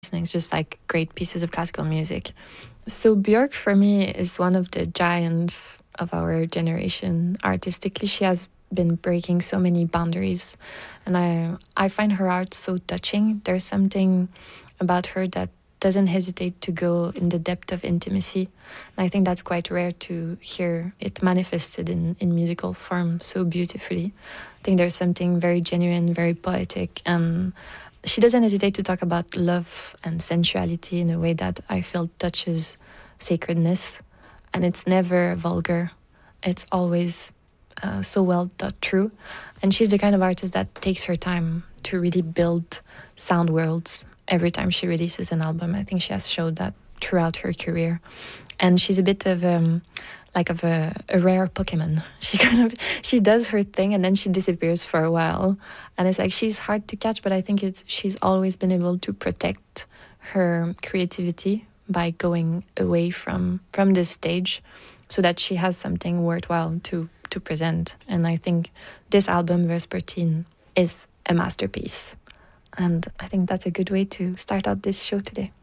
It's just like great pieces of classical music. So Björk for me is one of the giants of our generation. Artistically, she has been breaking so many boundaries, and I find her art so touching. There's something about her that doesn't hesitate to go in the depth of intimacy. And I think that's quite rare to hear it manifested in musical form so beautifully. I think there's something very genuine, very poetic, and she doesn't hesitate to talk about love and sensuality in a way that I feel touches sacredness. And it's never vulgar. It's always so well thought through. And she's the kind of artist that takes her time to really build sound worlds every time she releases an album. I think she has showed that throughout her career. And she's a bit of a rare Pokemon. She does her thing and then she disappears for a while. And it's like she's hard to catch, but I think she's always been able to protect her creativity by going away from this stage so that she has something worthwhile to present. And I think this album, Vespertine, is a masterpiece. And I think that's a good way to start out this show today.